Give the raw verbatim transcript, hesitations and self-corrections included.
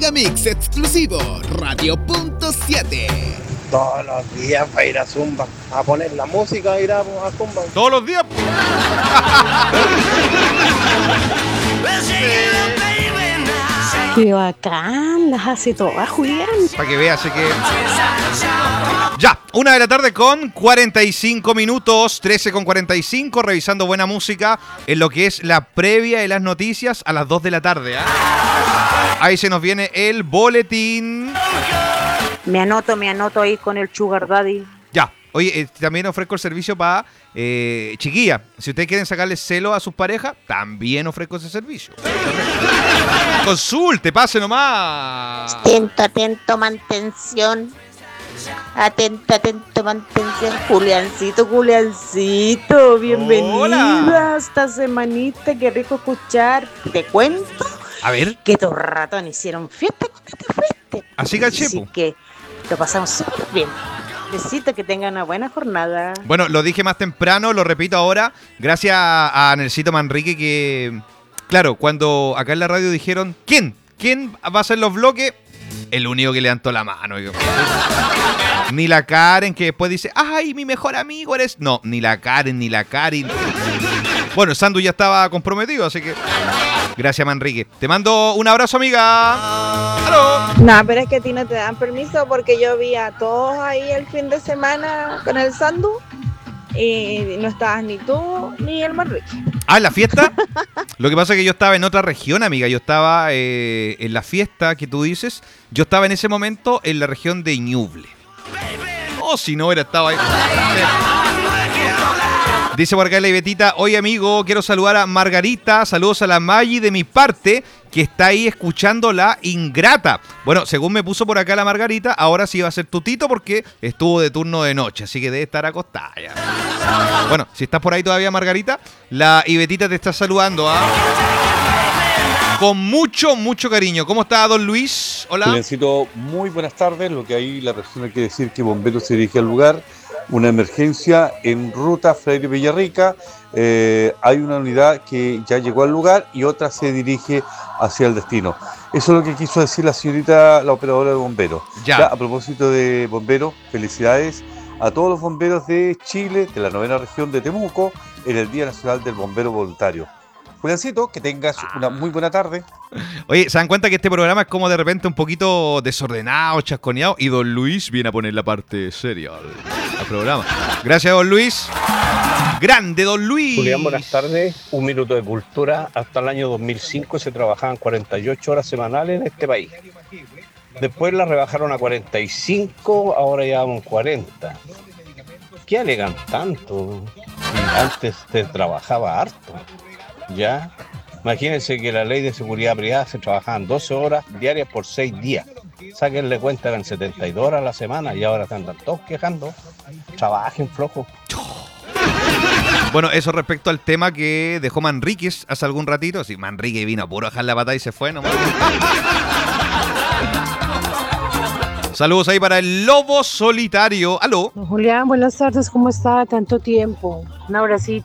Megamix exclusivo Radio Punto siete. Todos los días va a ir a Zumba, a poner la música, ir a, a Zumba. Todos los días. Qué bacán, las hace todas, Julián. Para que veas que... Ya, una de la tarde con cuarenta y cinco minutos, trece con cuarenta y cinco, revisando buena música en lo que es la previa de las noticias a las dos de la tarde. ¿eh? Ahí se nos viene el boletín. Me anoto, me anoto ahí con el Sugar Daddy. Ya, oye, eh, también ofrezco el servicio para eh, chiquilla. Si ustedes quieren sacarle celo a sus parejas, también ofrezco ese servicio. Consulte, pase nomás. Atento, atento, mantención. Atento, atento, mantención. Juliancito, Juliancito, bienvenida. Hola. Esta semanita, qué rico escuchar. Te cuento. A ver. Que tus ratones hicieron fiesta cuando te fuiste. Así caché, Así po. que lo pasamos súper bien. Besito, que tengan una buena jornada. Bueno, lo dije más temprano, lo repito ahora, gracias a Nelsito Manrique que, claro, cuando acá en la radio dijeron, ¿quién? ¿Quién va a hacer los bloques? El único que levantó la mano. Ni la Karen, que después dice, ¡ay, mi mejor amigo eres! No, ni la Karen, ni la Karen. Bueno, Sandu ya estaba comprometido, así que... Gracias, Manrique. Te mando un abrazo, amiga. ¡Aló! No, pero es que a ti no te dan permiso porque yo vi a todos ahí el fin de semana con el Sandu y no estabas ni tú ni el Manrique. Ah, ¿en la fiesta? Lo que pasa es que yo estaba en otra región, amiga. Yo estaba eh, en la fiesta que tú dices. Yo estaba en ese momento en la región de Ñuble. Oh, si no, hubiera estado ahí. Dice por acá la Betita, oye amigo, quiero saludar a Margarita, saludos a la Maggi de mi parte, que está ahí escuchando La Ingrata. Bueno, según me puso por acá la Margarita, ahora sí va a ser tutito porque estuvo de turno de noche, así que debe estar acostada ya. Bueno, si estás por ahí todavía, Margarita, la Ibetita te está saludando, ¿ah? Con mucho, mucho cariño. ¿Cómo está, don Luis? Hola. Juliancito, muy buenas tardes. Lo que ahí la persona quiere decir que Bomberos se dirige al lugar. Una emergencia en ruta Freire Villarrica. Eh, hay una unidad que ya llegó al lugar y otra se dirige hacia el destino. Eso es lo que quiso decir la señorita, la operadora de bomberos. Ya. Ya, a propósito de bomberos, felicidades a todos los bomberos de Chile, de la novena región de Temuco, en el Día Nacional del Bombero Voluntario. Juliancito, que tengas una muy buena tarde. Oye, ¿se dan cuenta que este programa es como de repente un poquito desordenado, chasconeado? Y don Luis viene a poner la parte seria al, al programa. Gracias, don Luis. Grande, don Luis. Julián, buenas tardes. Un minuto de cultura. Hasta el año dos mil cinco se trabajaban cuarenta y ocho horas semanales en este país. Después la rebajaron a cuarenta y cinco, ahora ya vamos cuarenta. ¿Qué alegan tanto? Antes se trabajaba harto. Ya, imagínense que la ley de seguridad privada se trabajaban doce horas diarias por seis días. Sáquenle cuenta, eran setenta y dos horas a la semana y ahora se andan todos quejando. Trabajen flojo. Bueno, eso respecto al tema que dejó Manríquez hace algún ratito. Sí, Manrique vino a puro bajar la pata y se fue nomás. Saludos ahí para el Lobo Solitario. ¿Aló? Julián, buenas tardes, ¿cómo está? Tanto tiempo. Un abracito.